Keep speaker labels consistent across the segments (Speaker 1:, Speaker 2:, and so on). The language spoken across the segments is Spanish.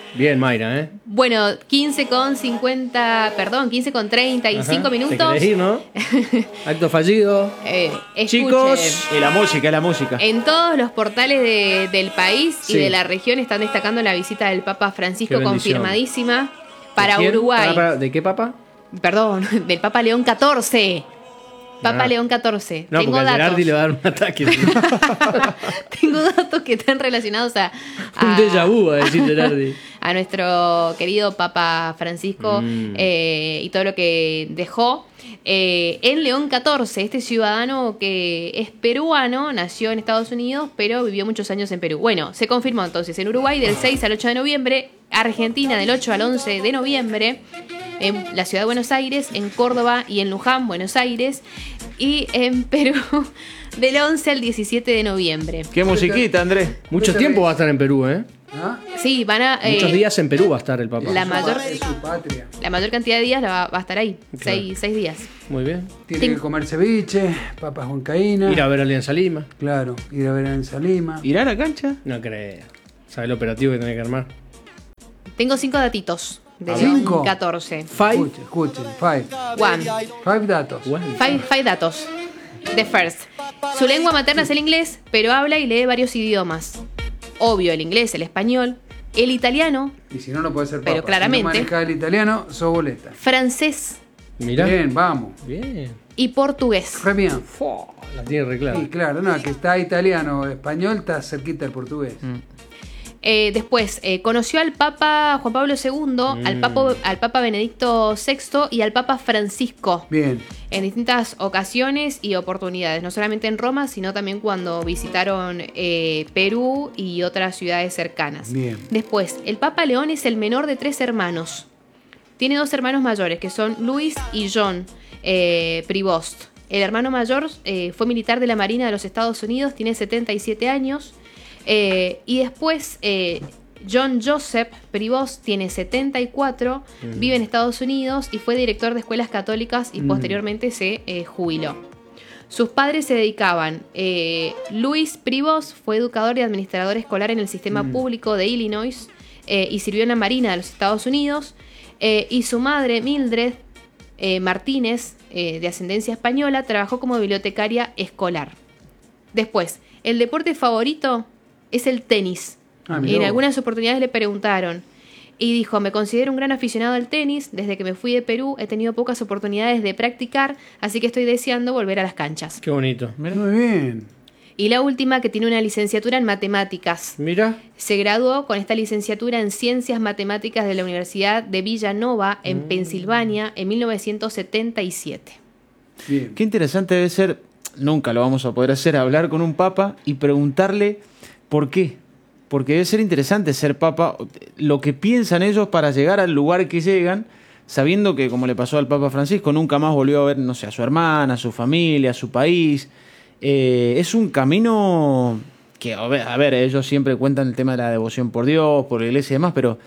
Speaker 1: Bien, Mayra, ¿eh?
Speaker 2: Bueno, 15 con 35 minutos.
Speaker 1: Te querés ir, ¿no? Acto fallido. Chicos.
Speaker 2: Escuchen.
Speaker 3: La música.
Speaker 2: En todos los portales del país y de la región están destacando la visita del Papa Francisco, confirmadísima para Uruguay.
Speaker 1: ¿De qué papa?
Speaker 2: Perdón, del Papa León XIV. León XIV.
Speaker 1: No,
Speaker 2: Tengo
Speaker 1: porque a
Speaker 2: datos.
Speaker 1: Gerardi le va a dar un ataque.
Speaker 2: Tengo datos que están relacionados a
Speaker 1: un déjà vu, a decir Gerardi.
Speaker 2: A nuestro querido Papa Francisco y todo lo que dejó. En León XIV, este ciudadano que es peruano, nació en Estados Unidos, pero vivió muchos años en Perú. Bueno, se confirmó entonces en Uruguay del 6 al 8 de noviembre, Argentina del 8 al 11 de noviembre, en la ciudad de Buenos Aires, en Córdoba y en Luján, Buenos Aires, y en Perú del 11 al 17 de noviembre.
Speaker 3: Qué musiquita, Andrés.
Speaker 1: Mucho tiempo va a estar en Perú, ¿eh?
Speaker 4: ¿Ah?
Speaker 2: Sí, van a...
Speaker 1: Muchos días en Perú va a estar el Papa.
Speaker 2: La mayor cantidad de días va a estar ahí.
Speaker 1: Claro.
Speaker 2: 6 días.
Speaker 1: Muy bien.
Speaker 4: Tiene que comer ceviche, papas huancaínas.
Speaker 1: Ir a ver a Alianza Lima.
Speaker 4: Claro, ir a ver a Alianza Lima.
Speaker 3: ¿Irá a la cancha?
Speaker 1: No creo. ¿Sabes el operativo que tiene que armar?
Speaker 2: Tengo 5 datitos de
Speaker 4: ¿Cinco?
Speaker 2: León 14.
Speaker 4: Escuchen, five datos.
Speaker 2: Five datos. The first. Su lengua materna es el inglés, pero habla y lee varios idiomas. Obvio, el inglés, el español, el italiano.
Speaker 4: Y si no, no puede ser papa.
Speaker 2: Pero claramente.
Speaker 4: Si no maneja el italiano, sos boleta.
Speaker 2: Francés.
Speaker 1: Mirá.
Speaker 4: Bien, vamos.
Speaker 1: Bien.
Speaker 2: Y portugués.
Speaker 4: Re bien.
Speaker 1: La tiene re clara.
Speaker 4: Sí, claro, no, que está italiano o español, está cerquita del portugués.
Speaker 2: Después, conoció al Papa Juan Pablo II, al Papa Benedicto VI y al Papa Francisco.
Speaker 4: Bien.
Speaker 2: En distintas ocasiones y oportunidades, no solamente en Roma, sino también cuando visitaron Perú y otras ciudades cercanas.
Speaker 4: Bien.
Speaker 2: Después, el Papa León es el menor de 3 hermanos. Tiene 2 hermanos mayores, que son Luis y John Prevost. El hermano mayor fue militar de la Marina de los Estados Unidos, tiene 77 años. Y después, John Joseph Prevost tiene 74, vive en Estados Unidos y fue director de escuelas católicas y posteriormente se jubiló. Sus padres se dedicaban. Luis Prevost fue educador y administrador escolar en el sistema público de Illinois y sirvió en la Marina de los Estados Unidos. Y su madre, Mildred Martínez, de ascendencia española, trabajó como bibliotecaria escolar. Después, el deporte favorito es el tenis. En algunas oportunidades le preguntaron y dijo: me considero un gran aficionado al tenis. Desde que me fui de Perú he tenido pocas oportunidades de practicar, así que estoy deseando volver a las canchas.
Speaker 1: Qué bonito.
Speaker 4: Muy bien.
Speaker 2: Y la última, que tiene una licenciatura en matemáticas.
Speaker 1: Mira.
Speaker 2: Se graduó con esta licenciatura en Ciencias Matemáticas de la Universidad de Villanova, en Pensilvania, en 1977.
Speaker 4: Bien.
Speaker 3: Qué interesante debe ser, nunca lo vamos a poder hacer, hablar con un papa y preguntarle por qué. Porque debe ser interesante ser papa, lo que piensan ellos para llegar al lugar que llegan, sabiendo que, como le pasó al Papa Francisco, nunca más volvió a ver, no sé, a su hermana, a su familia, a su país. Es un camino que, a ver, ellos siempre cuentan el tema de la devoción por Dios, por la iglesia y demás, pero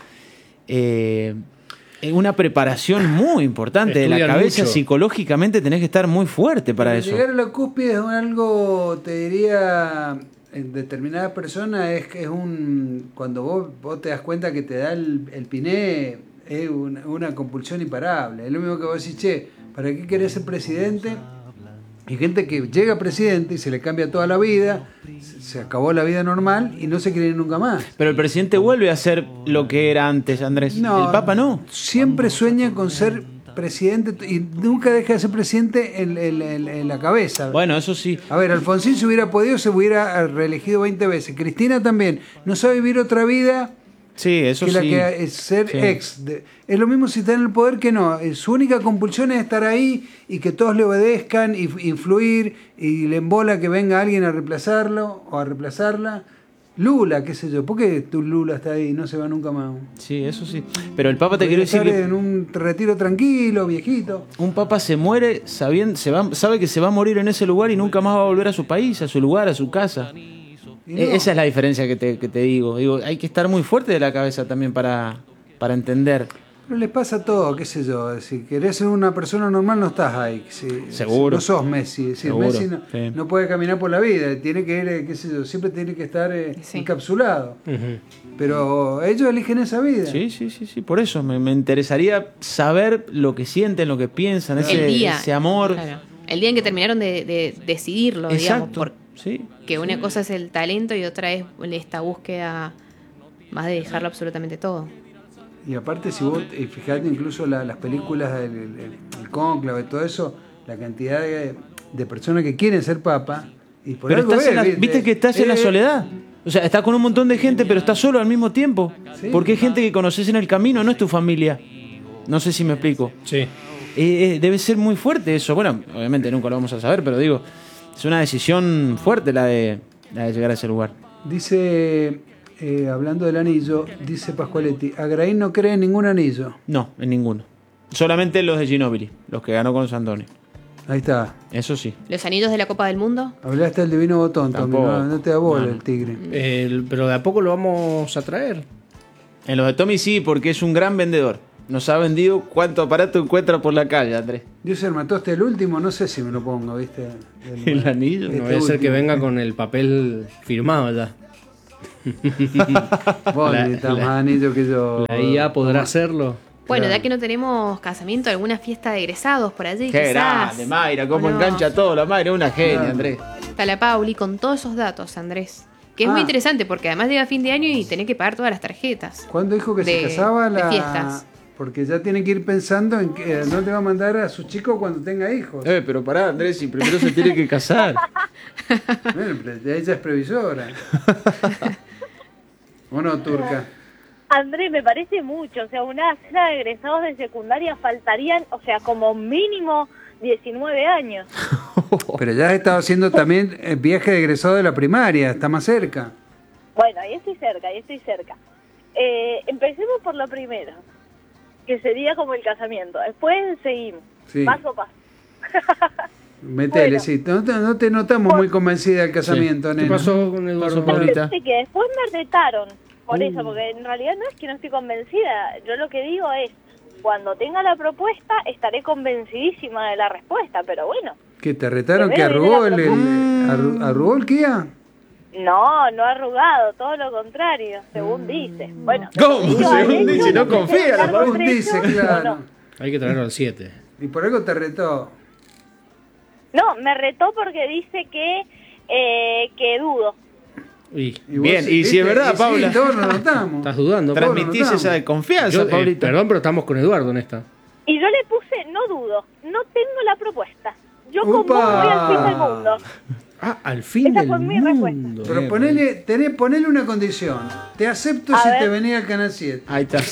Speaker 3: es una preparación muy importante de la cabeza.
Speaker 1: Mucho.
Speaker 3: Psicológicamente tenés que estar muy fuerte para eso.
Speaker 4: Llegar a la cúspide es algo, te diría, en determinada persona es cuando vos te das cuenta que te da el piné, es una compulsión imparable. Es lo mismo que vos decís: che, ¿para qué querés ser presidente? Hay gente que llega presidente y se le cambia toda la vida, se acabó la vida normal y no se quiere ir nunca más.
Speaker 3: Pero el presidente vuelve a ser lo que era antes, Andrés.
Speaker 4: No,
Speaker 3: el Papa no.
Speaker 4: Siempre sueña con ser presidente y nunca deja de ser presidente en la cabeza.
Speaker 3: Bueno, eso sí.
Speaker 4: A ver, Alfonsín, si hubiera podido, se hubiera reelegido 20 veces. Cristina también. No sabe vivir otra vida
Speaker 3: Sí, eso
Speaker 4: que
Speaker 3: sí.
Speaker 4: la que es ser ex. Es lo mismo si está en el poder que no. Su única compulsión es estar ahí y que todos le obedezcan, y influir, y le embola que venga alguien a reemplazarlo o a reemplazarla. Lula, qué sé yo. ¿Por qué tu Lula está ahí y no se va nunca más?
Speaker 3: Sí, eso sí. Pero el Papa, te quiero decir
Speaker 4: Estar
Speaker 3: que
Speaker 4: en un retiro tranquilo, viejito.
Speaker 3: un Papa se muere sabe que se va a morir en ese lugar y nunca más va a volver a su país, a su lugar, a su casa.
Speaker 4: Y no.
Speaker 3: Esa es la diferencia que te digo. Hay que estar muy fuerte de la cabeza también para entender.
Speaker 4: Pero les pasa todo, qué sé yo. Si querés ser una persona normal, no estás ahí.
Speaker 3: Seguro.
Speaker 4: No sos Messi. Si
Speaker 3: Seguro,
Speaker 4: Messi
Speaker 3: sí.
Speaker 4: no puede caminar por la vida. Tiene que ir, qué sé yo, siempre tiene que estar encapsulado. Pero ellos eligen esa vida.
Speaker 3: Sí. Por eso me interesaría saber lo que sienten, lo que piensan, ese amor.
Speaker 2: Claro. El día en que terminaron de decidirlo,
Speaker 3: Exacto.
Speaker 2: digamos. Que una cosa es el talento y otra es esta búsqueda más de dejarlo absolutamente todo.
Speaker 4: Y aparte, si vos fijate incluso las películas, el cónclave, todo eso, la cantidad de personas que quieren ser papa. Y por
Speaker 3: Pero
Speaker 4: algo
Speaker 3: viste que estás en la soledad. O sea, estás con un montón de gente, pero estás solo al mismo tiempo.
Speaker 4: Sí.
Speaker 3: Porque hay gente que conoces en el camino, no es tu familia. No sé si me explico.
Speaker 1: Sí.
Speaker 3: Debe ser muy fuerte eso. Bueno, obviamente nunca lo vamos a saber, pero digo, es una decisión fuerte la de llegar a ese lugar.
Speaker 4: Dice, hablando del anillo, dice Pascualetti, Agraín no cree en ningún anillo.
Speaker 3: No, en ninguno. Solamente los de Ginóbili, los que ganó con Sandoni.
Speaker 4: Ahí está.
Speaker 3: Eso sí.
Speaker 2: ¿Los anillos de la Copa del Mundo?
Speaker 4: Hablaste del divino botón, Tommy,
Speaker 3: Tampoco.
Speaker 4: no te da bola
Speaker 3: No.
Speaker 4: el tigre.
Speaker 1: Pero de a poco lo vamos a traer.
Speaker 3: En los de Tommy sí, porque es un gran vendedor. Nos ha vendido cuánto aparato encuentra por la calle, Andrés.
Speaker 4: Dios el matoste el último, no sé si me lo pongo, ¿viste?
Speaker 3: El anillo.
Speaker 1: No vaya a ser que venga con el papel firmado ya.
Speaker 4: Vos
Speaker 1: La-
Speaker 4: necesitas
Speaker 1: la-
Speaker 4: más anillo que yo.
Speaker 1: La IA podrá hacerlo.
Speaker 2: Bueno,
Speaker 4: Claro.
Speaker 2: ya que no tenemos casamiento, alguna fiesta de egresados por allí,
Speaker 3: Qué
Speaker 2: quizás.
Speaker 3: grande, Mayra, cómo
Speaker 2: ¿O no?
Speaker 3: engancha todo. La Mayra es una genia,
Speaker 4: Claro.
Speaker 3: Andrés.
Speaker 2: Está la Pauli con todos esos datos, Andrés. Que es muy interesante porque además llega fin de año y tenés que pagar todas las tarjetas.
Speaker 4: ¿Cuándo dijo que se
Speaker 2: de-
Speaker 4: casaba
Speaker 2: de fiestas.
Speaker 4: Porque ya tiene que ir pensando en que no te va a mandar a su chico cuando tenga hijos.
Speaker 3: Pero pará, Andrés, si primero se tiene que casar.
Speaker 4: Bueno, pero ella es previsora. ¿O no, Turca?
Speaker 5: Andrés, me parece mucho. O sea, una cena de egresados de secundaria faltarían, o sea, como mínimo 19 años.
Speaker 4: Pero ya has estado haciendo también el viaje de egresado de la primaria, está más cerca.
Speaker 5: Bueno, ahí estoy cerca, empecemos por lo primero, que sería como el casamiento. Después seguimos,
Speaker 4: Sí.
Speaker 5: paso a paso.
Speaker 4: Metele,
Speaker 5: Bueno.
Speaker 4: sí. No te notamos muy convencida del casamiento,
Speaker 1: ¿Qué
Speaker 4: nena.
Speaker 1: pasó con Eduardo?
Speaker 3: Pasó, Paulita.
Speaker 5: Fíjate que después me retaron por eso, porque en realidad no es que no estoy convencida. Yo lo que digo es, cuando tenga la propuesta, estaré convencidísima de la respuesta, pero bueno.
Speaker 4: ¿Que te retaron
Speaker 5: Te
Speaker 4: que
Speaker 5: veo
Speaker 4: arrugó
Speaker 5: bien la
Speaker 4: arrugó el Kia?
Speaker 5: No arrugado, todo lo contrario, según dice. Bueno,
Speaker 3: ¿Cómo?
Speaker 5: digo,
Speaker 3: Según
Speaker 5: al
Speaker 3: dice,
Speaker 5: hecho,
Speaker 3: no
Speaker 5: sé
Speaker 3: confía,
Speaker 5: si
Speaker 3: la
Speaker 5: largo
Speaker 4: Según
Speaker 5: trecho
Speaker 4: dice,
Speaker 5: o
Speaker 4: claro.
Speaker 5: no.
Speaker 1: Hay que traerlo al 7.
Speaker 4: Y por algo te retó.
Speaker 5: No, me retó porque dice que dudo.
Speaker 1: Y
Speaker 4: Y vos
Speaker 3: Bien,
Speaker 4: sí,
Speaker 3: y si es
Speaker 4: ¿viste?
Speaker 3: verdad,
Speaker 4: sí,
Speaker 3: Paula.
Speaker 4: todos lo notamos.
Speaker 1: estás dudando.
Speaker 4: Tras-
Speaker 3: Transmitís
Speaker 4: notamos.
Speaker 3: esa desconfianza,
Speaker 1: Yo,
Speaker 3: Paulita.
Speaker 1: perdón, pero estamos con Eduardo en esta.
Speaker 5: Y yo le puse, no dudo, no tengo la propuesta. Yo con
Speaker 4: ¡Upa!
Speaker 5: vos voy al fin del mundo.
Speaker 1: Ah, al fin
Speaker 5: Esa
Speaker 1: del
Speaker 5: fue mi respuesta.
Speaker 1: mundo.
Speaker 4: Pero ponele una condición. Te acepto
Speaker 5: A
Speaker 4: si
Speaker 5: ver.
Speaker 4: te venía al Canal 7.
Speaker 3: Ahí está.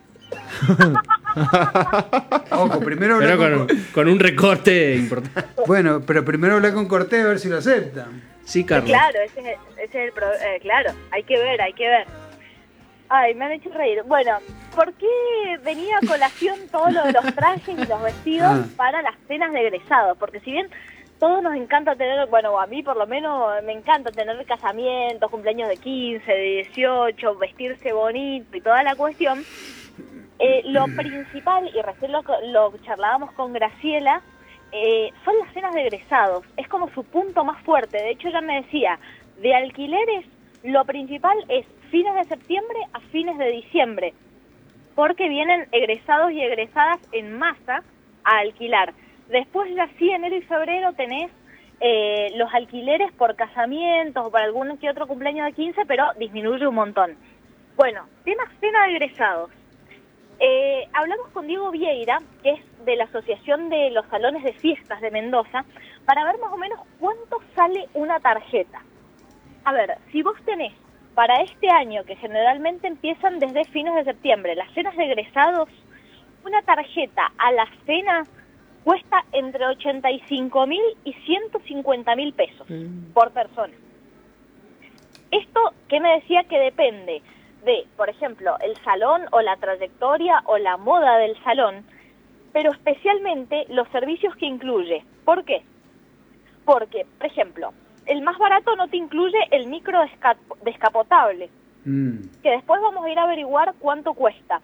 Speaker 4: Ojo, primero habla
Speaker 1: Pero con un recorte importante.
Speaker 4: Bueno, pero primero habla con Cortés a ver si lo acepta.
Speaker 1: Sí, Carlos.
Speaker 5: Claro, ese es el claro, hay que ver. Ay, me han hecho reír. Bueno, ¿por qué venía a colación todo lo de los trajes y los vestidos
Speaker 4: Ah.
Speaker 5: para las cenas de egresados? Porque si bien todos nos encanta tener, bueno, a mí por lo menos me encanta tener casamientos, cumpleaños de 15, de 18, vestirse bonito y toda la cuestión, lo principal, y recién lo charlábamos con Graciela, son las cenas de egresados. Es como su punto más fuerte. De hecho, ella me decía, de alquileres, lo principal es fines de septiembre a fines de diciembre, porque vienen egresados y egresadas en masa a alquilar. Después ya sí, enero y febrero tenés los alquileres por casamientos o para algún que otro cumpleaños de 15, pero disminuye un montón. Bueno, tema cena de egresados. Hablamos con Diego Vieira, que es de la Asociación de los Salones de Fiestas de Mendoza, para ver más o menos cuánto sale una tarjeta. A ver, si vos tenés para este año, que generalmente empiezan desde fines de septiembre, las cenas de egresados, una tarjeta a la cena cuesta entre 85.000 y 150.000 pesos por persona. Esto, ¿qué me decía? Que depende de, por ejemplo, el salón o la trayectoria o la moda del salón, pero especialmente los servicios que incluye. ¿Por qué? Porque, por ejemplo, el más barato no te incluye el micro descapotable, que después vamos a ir a averiguar cuánto cuesta.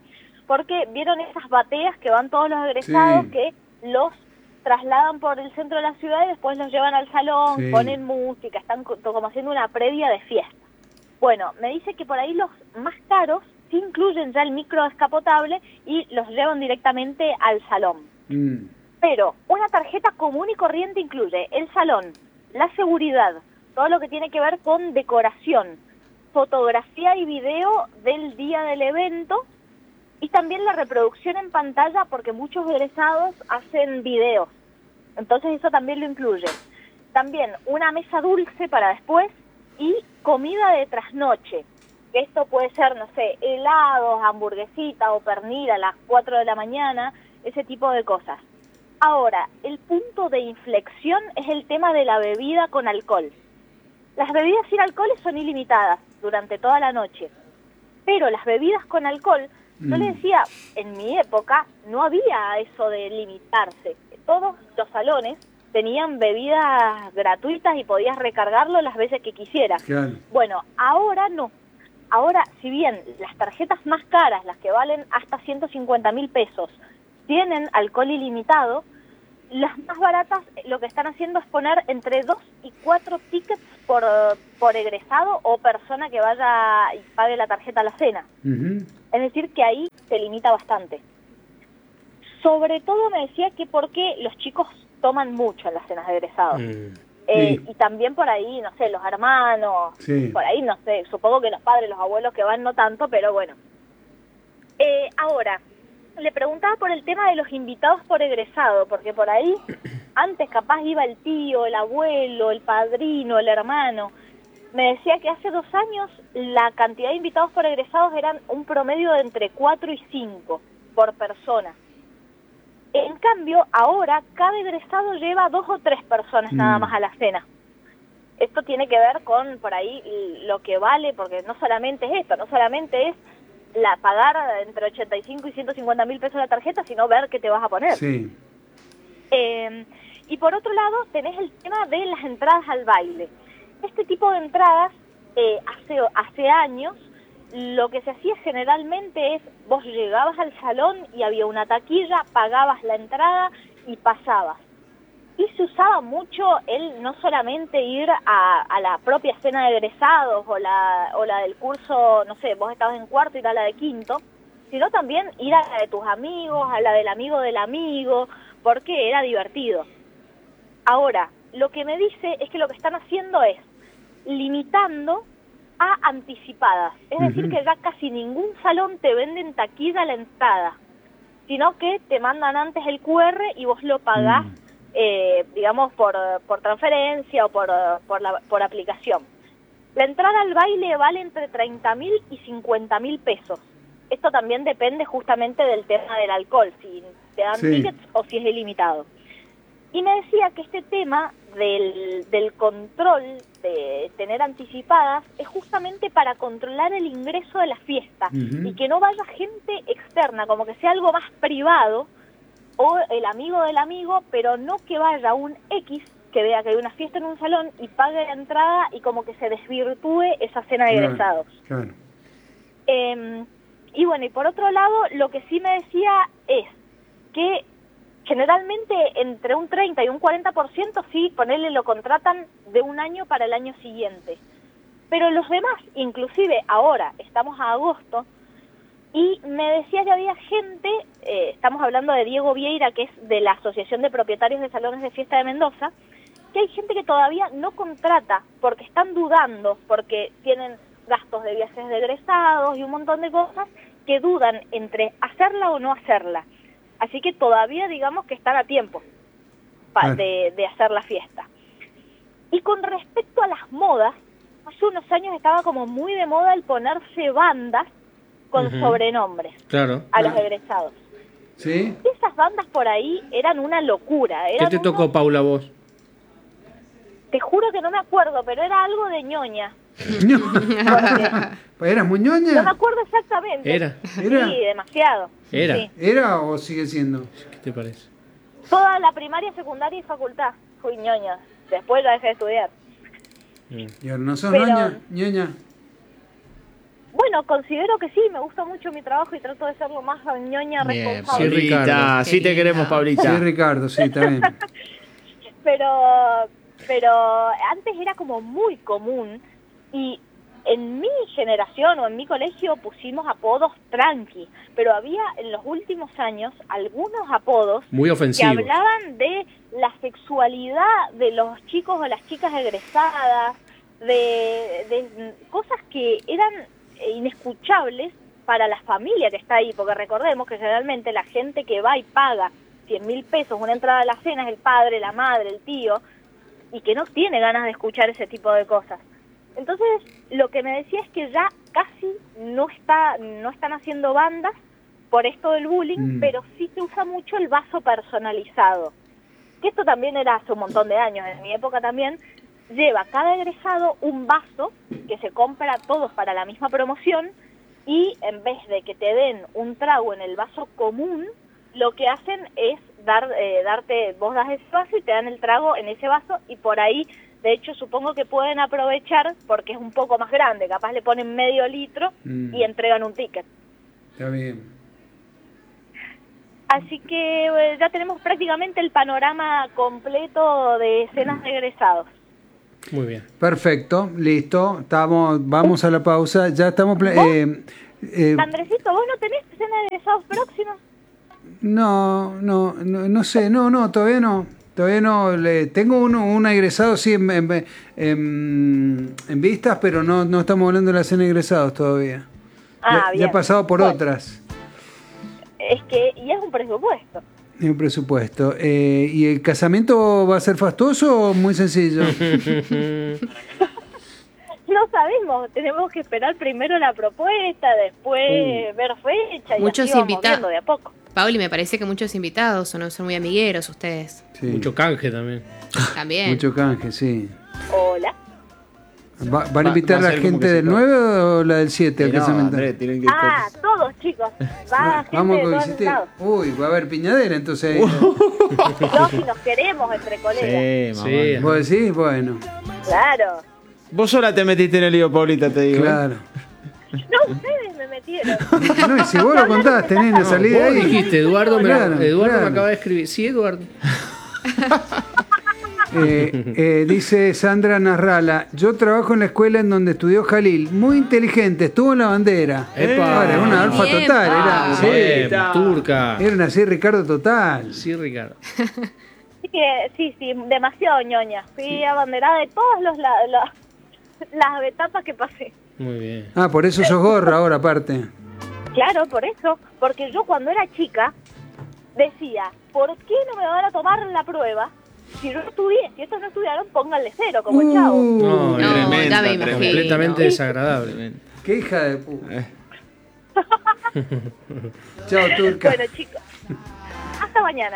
Speaker 5: porque vieron esas bateas que van todos los egresados,
Speaker 4: Sí.
Speaker 5: que los trasladan por el centro de la ciudad y después los llevan al salón,
Speaker 4: Sí.
Speaker 5: ponen música, están como haciendo una previa de fiesta. Bueno, me dice que por ahí los más caros sí incluyen ya el micro descapotable y los llevan directamente al salón. Pero una tarjeta común y corriente incluye el salón, la seguridad, todo lo que tiene que ver con decoración, fotografía y video del día del evento, y también la reproducción en pantalla, porque muchos egresados hacen videos. Entonces eso también lo incluye. También una mesa dulce para después y comida de trasnoche. Esto puede ser, no sé, helados, hamburguesita o pernil a las 4 de la mañana, ese tipo de cosas. Ahora, el punto de inflexión es el tema de la bebida con alcohol. Las bebidas sin alcohol son ilimitadas durante toda la noche, pero las bebidas con alcohol, yo le decía, en mi época no había eso de limitarse. Todos los salones tenían bebidas gratuitas y podías recargarlo las veces que quisieras.
Speaker 4: Claro.
Speaker 5: Bueno, ahora no. Ahora, si bien las tarjetas más caras, las que valen hasta 150.000 pesos, tienen alcohol ilimitado, las más baratas lo que están haciendo es poner entre 2 y 4 tickets por egresado o persona que vaya y pague la tarjeta a la cena. Es decir, que ahí se limita bastante. Sobre todo me decía que porque los chicos toman mucho en las cenas de egresados.
Speaker 4: Sí.
Speaker 5: Y también por ahí, no sé, los hermanos,
Speaker 4: Sí.
Speaker 5: por ahí, no sé, supongo que los padres, los abuelos que van no tanto, pero bueno. Ahora, le preguntaba por el tema de los invitados por egresado, porque por ahí antes capaz iba el tío, el abuelo, el padrino, el hermano. Me decía que hace 2 años la cantidad de invitados por egresados eran un promedio de entre 4 y 5 por persona. En cambio, ahora cada egresado lleva 2 o 3 personas nada más a la cena. Esto tiene que ver con, por ahí, lo que vale, porque no solamente es esto, no solamente es pagar entre 85 y 150.000 pesos la tarjeta, sino ver qué te vas a poner.
Speaker 4: Sí.
Speaker 5: Y por otro lado, tenés el tema de las entradas al baile. Este tipo de entradas, hace años, lo que se hacía generalmente es, vos llegabas al salón y había una taquilla, pagabas la entrada y pasabas. Y se usaba mucho no solamente ir a la propia cena de egresados o la del curso, no sé, vos estabas en cuarto y era la de quinto, sino también ir a la de tus amigos, a la del amigo, porque era divertido. Ahora, lo que me dice es que lo que están haciendo es limitando a anticipadas. Es decir, que ya casi ningún salón te vende en taquilla la entrada, sino que te mandan antes el QR y vos lo pagás, digamos, por transferencia o por aplicación. La entrada al baile vale entre 30.000 y 50.000 pesos. Esto también depende justamente del tema del alcohol, si te dan tickets o si es ilimitado. Y me decía que este tema del control, de tener anticipadas, es justamente para controlar el ingreso de la fiesta y que no vaya gente externa, como que sea algo más privado, o el amigo del amigo, pero no que vaya un X que vea que hay una fiesta en un salón y pague la entrada y como que se desvirtúe esa cena de egresados.
Speaker 4: Claro.
Speaker 5: Y bueno, y por otro lado, lo que sí me decía es que generalmente entre un 30 y un 40% sí, ponerle lo contratan de un año para el año siguiente. Pero los demás, inclusive ahora, estamos a agosto, y me decía que había gente, estamos hablando de Diego Vieira, que es de la Asociación de Propietarios de Salones de Fiesta de Mendoza, que hay gente que todavía no contrata porque están dudando, porque tienen gastos de viajes de egresados y un montón de cosas que dudan entre hacerla o no hacerla. Así que todavía digamos que están a tiempo de hacer la fiesta. Y con respecto a las modas, hace unos años estaba como muy de moda el ponerse bandas con sobrenombres a los egresados.
Speaker 4: ¿Sí?
Speaker 5: Esas bandas por ahí eran una locura.
Speaker 1: ¿Qué te tocó, Paula, vos?
Speaker 5: Te juro que no me acuerdo, pero era algo de ñoña.
Speaker 4: ¿Era muy ñoña?
Speaker 5: No me acuerdo exactamente.
Speaker 1: ¿Era?
Speaker 5: Sí, demasiado.
Speaker 1: ¿Era?
Speaker 5: Sí.
Speaker 4: ¿Era o sigue siendo?
Speaker 1: ¿Qué te parece?
Speaker 5: Toda la primaria, secundaria y facultad fui ñoña. Después ya dejé de estudiar.
Speaker 4: ¿Y ahora no sos
Speaker 5: Pero-
Speaker 4: ñoña?
Speaker 5: Bueno, considero que sí, me gusta mucho mi trabajo y trato de ser lo más ñoña
Speaker 1: Bien,
Speaker 5: responsable.
Speaker 1: sí, Ricardo.
Speaker 3: Pablita, sí te queremos, Pablita.
Speaker 4: Sí, Ricardo, sí, está bien.
Speaker 5: Pero antes era como muy común y en mi generación o en mi colegio pusimos apodos tranqui, pero había en los últimos años algunos apodos
Speaker 1: Muy
Speaker 5: que
Speaker 1: ofensivos.
Speaker 5: hablaban de la sexualidad de los chicos o las chicas egresadas, de cosas que eran inescuchables para la familia que está ahí, porque recordemos que generalmente la gente que va y paga 100.000 pesos una entrada a la cena es el padre, la madre, el tío, y que no tiene ganas de escuchar ese tipo de cosas. Entonces, lo que me decía es que ya casi no están haciendo bandas por esto del bullying, pero sí se usa mucho el vaso personalizado. Que esto también era hace un montón de años, en mi época también, lleva cada egresado un vaso que se compra todos para la misma promoción y en vez de que te den un trago en el vaso común, lo que hacen es vos das ese vaso y te dan el trago en ese vaso y por ahí, de hecho, supongo que pueden aprovechar porque es un poco más grande, capaz le ponen medio litro y entregan un ticket.
Speaker 4: Está bien.
Speaker 5: Así que ya tenemos prácticamente el panorama completo de escenas de egresados.
Speaker 1: Muy bien.
Speaker 4: Perfecto, listo. Vamos a la pausa. Ya estamos...
Speaker 5: Andresito, ¿vos no tenés escenas de egresados próximas?
Speaker 4: No sé, todavía no. Todavía no. Tengo un egresado, sí, en vistas, pero no estamos hablando de la escena de egresados todavía.
Speaker 5: Bien.
Speaker 4: Ya he pasado por otras.
Speaker 5: Y es un presupuesto.
Speaker 4: Es un presupuesto. ¿Y el casamiento va a ser fastuoso o muy sencillo?
Speaker 5: No sabemos, tenemos que esperar primero la propuesta, después ver fecha y
Speaker 2: Muchos
Speaker 5: así vamos
Speaker 2: invitados.
Speaker 5: viendo de a poco.
Speaker 2: Pauli, me parece que muchos invitados, ¿o no? Son muy amigueros ustedes.
Speaker 4: Sí.
Speaker 1: Mucho canje también.
Speaker 2: También.
Speaker 4: Mucho canje, sí.
Speaker 5: Hola.
Speaker 4: ¿Van a invitar
Speaker 3: va a
Speaker 4: a la
Speaker 3: ser como
Speaker 4: gente
Speaker 3: que
Speaker 4: del
Speaker 3: se
Speaker 4: 9 o la del 7 al
Speaker 3: No,
Speaker 4: casamiento?
Speaker 3: Andrés, tienen que
Speaker 5: Todos chicos. Va gente
Speaker 4: Vamos
Speaker 5: de
Speaker 4: con
Speaker 5: todos
Speaker 4: visite.
Speaker 5: lados.
Speaker 4: Uy, va a haber piñadera entonces.
Speaker 5: No, si nos queremos entre colegas.
Speaker 3: Sí,
Speaker 1: Sí.
Speaker 3: mamá.
Speaker 4: ¿Vos decís? Bueno,
Speaker 5: Claro.
Speaker 3: Vos sola te metiste en el lío, Paulita, te digo.
Speaker 4: claro.
Speaker 5: No, ustedes me metieron.
Speaker 4: No, y si vos lo contaste, nena, salí de
Speaker 1: Vos
Speaker 4: ahí.
Speaker 1: dijiste, Eduardo
Speaker 4: Claro,
Speaker 1: me
Speaker 4: claro.
Speaker 1: acaba de escribir. Sí, Eduardo.
Speaker 4: Dice Sandra Narrala, yo trabajo en la escuela en donde estudió Jalil, muy inteligente, estuvo en la bandera.
Speaker 1: Epa.
Speaker 4: Ahora, una alfa
Speaker 2: Bien,
Speaker 4: total, era, sí,
Speaker 1: Bien, turca.
Speaker 4: era una así Ricardo total.
Speaker 1: Sí, Ricardo.
Speaker 5: Así que sí, demasiado ñoña. Fui abanderada de todas las etapas que pasé.
Speaker 1: Muy bien.
Speaker 4: Ah, por eso sos gorra ahora aparte.
Speaker 5: Claro, por eso. Porque yo cuando era chica decía, ¿por qué no me van a tomar la prueba? Si yo estudié, si estos no estudiaron, pónganle 0 como el chavo.
Speaker 1: No,
Speaker 2: No,
Speaker 3: Tremenda,
Speaker 2: ya me
Speaker 3: tremenda.
Speaker 2: imagino.
Speaker 1: completamente desagradable.
Speaker 4: Qué hija de puta. Chao, turca.
Speaker 5: Bueno, chicos, hasta mañana.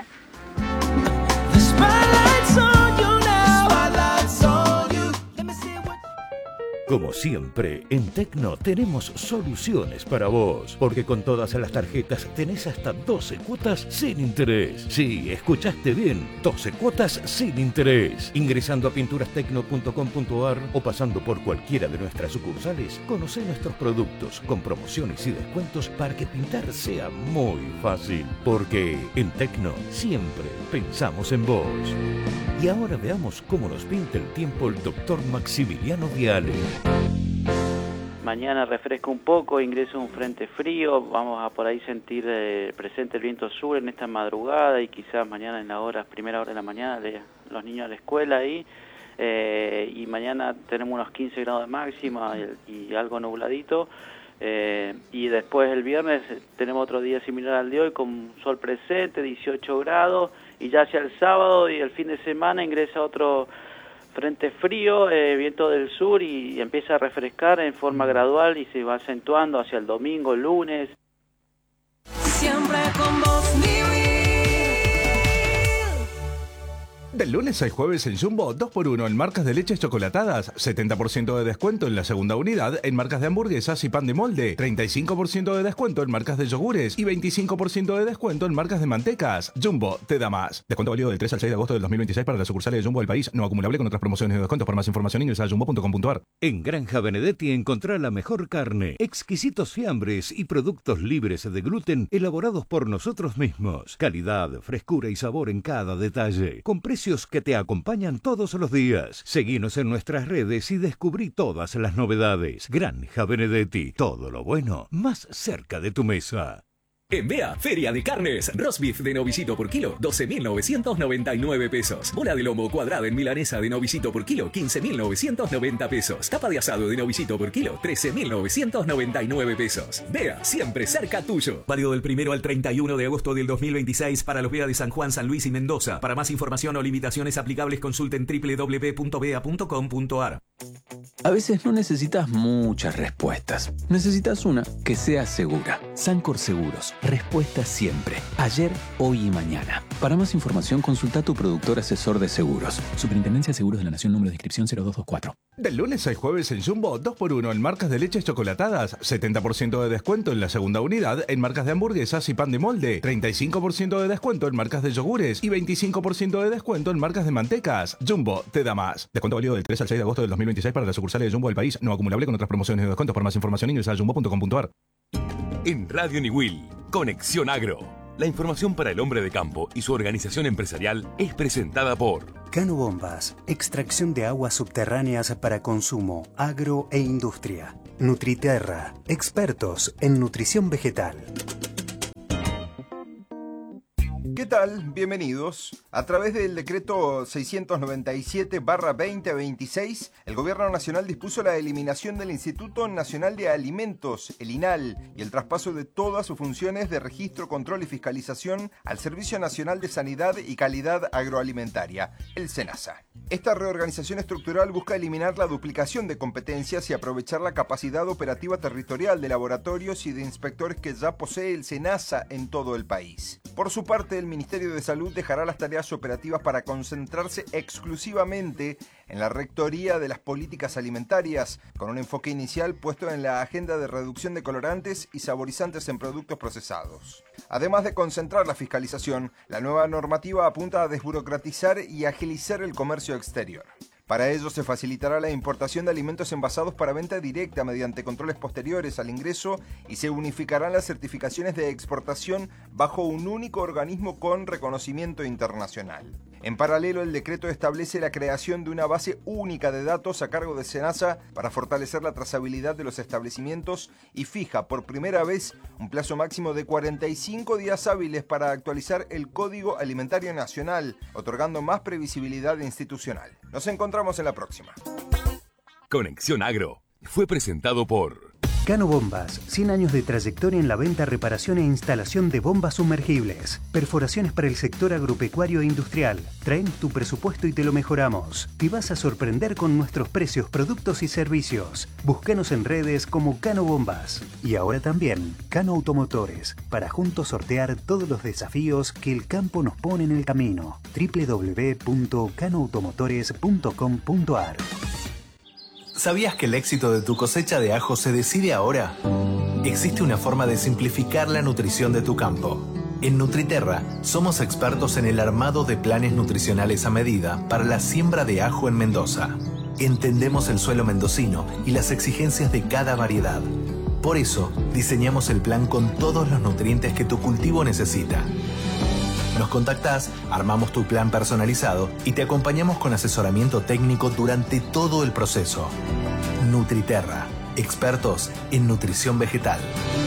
Speaker 6: Como siempre, en Tecno tenemos soluciones para vos, porque con todas las tarjetas tenés hasta 12 cuotas sin interés. Sí, escuchaste bien, 12 cuotas sin interés. Ingresando a pinturastecno.com.ar o pasando por cualquiera de nuestras sucursales, conocé nuestros productos con promociones y descuentos para que pintar sea muy fácil. Porque en Tecno siempre pensamos en vos. Y ahora veamos cómo nos pinta el tiempo el doctor Maximiliano Viale.
Speaker 7: Mañana refresca un poco, ingresa un frente frío, vamos a por ahí sentir presente el viento sur en esta madrugada y quizás mañana en la primera hora de la mañana los niños a la escuela ahí, y mañana tenemos unos 15 grados de máxima y algo nubladito, y después el viernes tenemos otro día similar al de hoy con sol presente, 18 grados, y ya hacia el sábado y el fin de semana ingresa otro frente frío, viento del sur y empieza a refrescar en forma gradual y se va acentuando hacia el domingo, el lunes.
Speaker 8: Siempre con vos vivir. Del lunes al jueves en Jumbo, 2x1 en marcas de leches chocolatadas, 70% de descuento en la segunda unidad en marcas de hamburguesas y pan de molde, 35% de descuento en marcas de yogures y 25% de descuento en marcas de mantecas. Jumbo te da más. Descuento válido del 3 al 6 de agosto del 2026 para las sucursales de Jumbo del país, no acumulable con otras promociones de descuentos. Por más información ingresa a jumbo.com.ar.
Speaker 6: En Granja Benedetti encontrá la mejor carne, exquisitos fiambres y productos libres de gluten elaborados por nosotros mismos. Calidad, frescura y sabor en cada detalle. Con precios que te acompañan todos los días. Seguinos en nuestras redes y descubrí todas las novedades. Granja Benedetti, todo lo bueno más cerca de tu mesa.
Speaker 9: En Bea, Feria de Carnes, roast beef de novillito por kilo, 12.999 pesos. Bola de lomo cuadrada en milanesa de novillito por kilo, 15.990 pesos. Tapa de asado de novillito por kilo, 13.999 pesos. Bea, siempre cerca tuyo. Válido del 1 al 31 de agosto del 2026 para los Bea de San Juan, San Luis y Mendoza. Para más información o limitaciones aplicables consulten www.bea.com.ar.
Speaker 10: A veces no necesitas muchas respuestas. Necesitas una que sea segura. Sancor Seguros. Respuesta siempre. Ayer, hoy y mañana. Para más información, consulta a tu productor asesor de seguros. Superintendencia de Seguros de la Nación, número de inscripción 0224.
Speaker 8: Del lunes al jueves en Jumbo, 2x1 en marcas de leches chocolatadas, 70% de descuento en la segunda unidad en marcas de hamburguesas y pan de molde, 35% de descuento en marcas de yogures y 25% de descuento en marcas de mantecas. Jumbo te da más. Descuento válido del 3 al 6 de agosto del 2026 para las sucursales de Jumbo del país, no acumulable con otras promociones de descuentos. Por más información ingresa a jumbo.com.ar.
Speaker 11: En Radio Niwil, Conexión Agro. La información para el hombre de campo y su organización empresarial es presentada por
Speaker 12: Cano Bombas, extracción de aguas subterráneas para consumo, agro e industria. Nutriterra, expertos en nutrición vegetal.
Speaker 13: ¿Qué tal? Bienvenidos. A través del decreto 697/2026, el Gobierno Nacional dispuso la eliminación del Instituto Nacional de Alimentos, el INAL, y el traspaso de todas sus funciones de registro, control y fiscalización al Servicio Nacional de Sanidad y Calidad Agroalimentaria, el SENASA. Esta reorganización estructural busca eliminar la duplicación de competencias y aprovechar la capacidad operativa territorial de laboratorios y de inspectores que ya posee el SENASA en todo el país. Por su parte, el Ministerio de Salud dejará las tareas operativas para concentrarse exclusivamente en la rectoría de las políticas alimentarias, con un enfoque inicial puesto en la agenda de reducción de colorantes y saborizantes en productos procesados. Además de concentrar la fiscalización, la nueva normativa apunta a desburocratizar y agilizar el comercio exterior. Para ello se facilitará la importación de alimentos envasados para venta directa mediante controles posteriores al ingreso y se unificarán las certificaciones de exportación bajo un único organismo con reconocimiento internacional. En paralelo, el decreto establece la creación de una base única de datos a cargo de SENASA para fortalecer la trazabilidad de los establecimientos y fija por primera vez un plazo máximo de 45 días hábiles para actualizar el Código Alimentario Nacional, otorgando más previsibilidad institucional. Nos encontramos en la próxima.
Speaker 11: Conexión Agro fue presentado por
Speaker 12: Cano Bombas, 100 años de trayectoria en la venta, reparación e instalación de bombas sumergibles. Perforaciones para el sector agropecuario e industrial. Traemos tu presupuesto y te lo mejoramos. Te vas a sorprender con nuestros precios, productos y servicios. Búscanos en redes como Cano Bombas. Y ahora también Cano Automotores, para juntos sortear todos los desafíos que el campo nos pone en el camino. www.canoautomotores.com.ar.
Speaker 14: ¿Sabías que el éxito de tu cosecha de ajo se decide ahora? Existe una forma de simplificar la nutrición de tu campo. En Nutriterra somos expertos en el armado de planes nutricionales a medida para la siembra de ajo en Mendoza. Entendemos el suelo mendocino y las exigencias de cada variedad. Por eso, diseñamos el plan con todos los nutrientes que tu cultivo necesita. Nos contactás, armamos tu plan personalizado y te acompañamos con asesoramiento técnico durante todo el proceso. Nutriterra, expertos en nutrición vegetal.